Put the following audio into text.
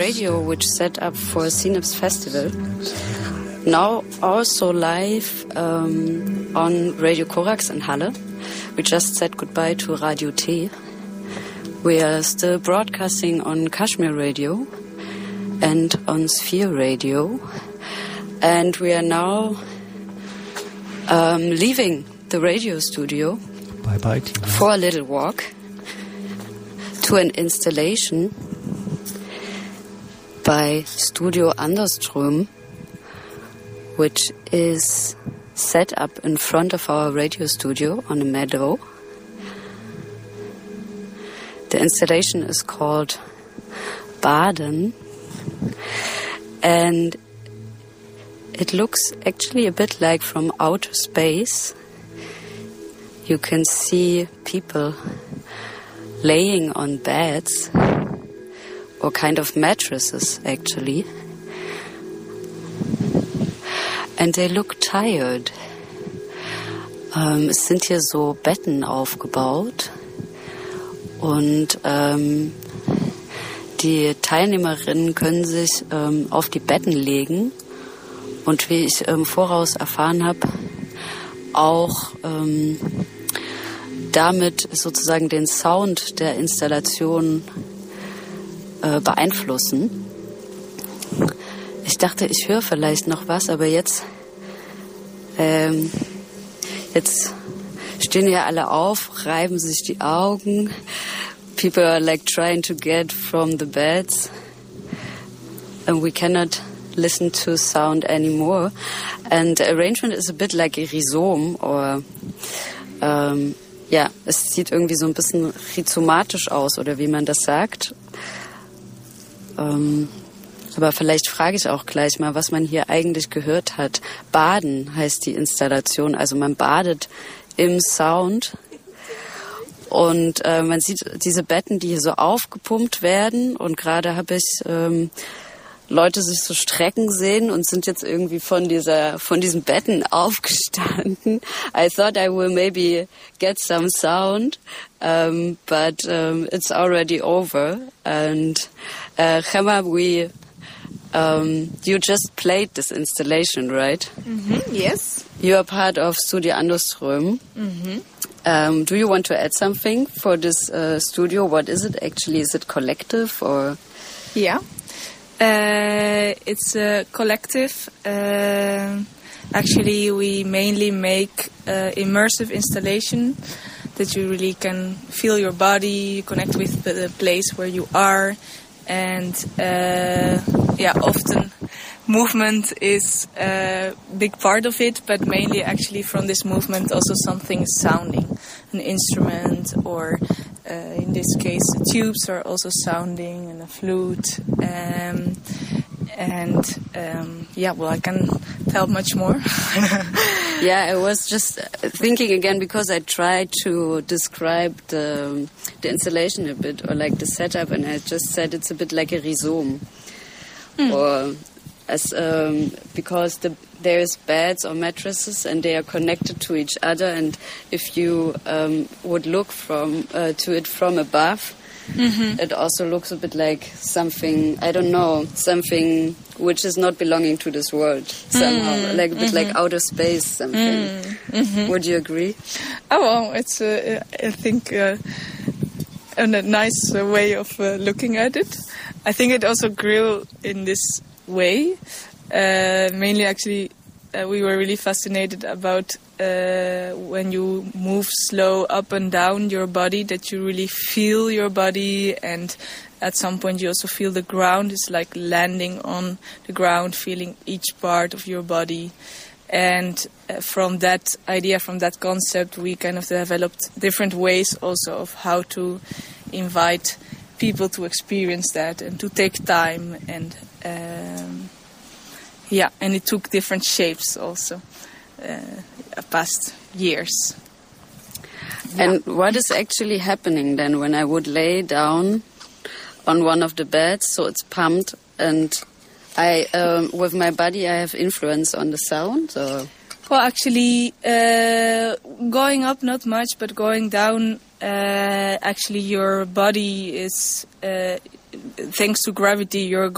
Radio, which set up for Synapse Festival. Now also live on Radio Korax in Halle. We just said goodbye to Radio T. We are still broadcasting on Kashmir Radio and on Sphere Radio. And we are now leaving the radio studio. Bye-bye, Tina. For a little walk to an installation by Studio Anderström, which is set up in front of our radio studio on a meadow. The installation is called Baden, and it looks actually a bit like from outer space. You can see people laying on beds, or kind of mattresses actually. And they look tired. Es sind hier so Betten aufgebaut und die Teilnehmerinnen können sich auf die Betten legen und wie ich im Voraus erfahren habe, auch damit sozusagen den Sound der Installation beeinflussen. Ich dachte, ich höre vielleicht noch was, aber jetzt stehen ja alle auf, reiben sich die Augen. People are like trying to get from the beds, and we cannot listen to sound anymore. And the arrangement is a bit like a Rhizom, or es sieht irgendwie so ein bisschen rhizomatisch aus, oder wie man das sagt. Aber vielleicht frage ich auch gleich mal, was man hier eigentlich gehört hat. Baden heißt die Installation, also man badet im Sound. Und man sieht diese Betten, die hier so aufgepumpt werden. Und gerade habe ich Leute sich so strecken sehen und sind jetzt irgendwie von diesen Betten aufgestanden. I thought I will maybe get some sound, but it's already over. And Gemma, you just played this installation, right? Mm-hmm, yes. You are part of Studio Anderström. Mm-hmm. Do you want to add something for this studio? What is it actually? Is it collective or? Yeah. It's a collective. Actually, we mainly make immersive installation that you really can feel your body, connect with the place where you are, and often movement is a big part of it, but mainly actually from this movement also something is sounding, an instrument, or in this case the tubes are also sounding, and a flute, I can tell much more. Yeah, I was just thinking again, because I tried to describe the installation a bit, or like the setup, and I just said it's a bit like a rhizome. Or as because there's beds or mattresses and they are connected to each other, and if you would look to it from above, mm-hmm. It also looks a bit like something, I don't know, something which is not belonging to this world somehow, like a bit like outer space something. Mm-hmm. Would you agree? Oh, well, it's I think a nice way of looking at it. I think it also grew in this way. Mainly, actually, we were really fascinated about when you move slow up and down your body, that you really feel your body, and at some point you also feel the ground. It's like landing on the ground, feeling each part of your body. And from that idea, from that concept, we kind of developed different ways also of how to invite people to experience that and to take time, and and it took different shapes also past years. And what is actually happening then when I would lay down on one of the beds, so it's pumped, and I with my body I have influence on the sound? Or? Well, actually, going up not much, but going down, actually your body is, thanks to gravity, you're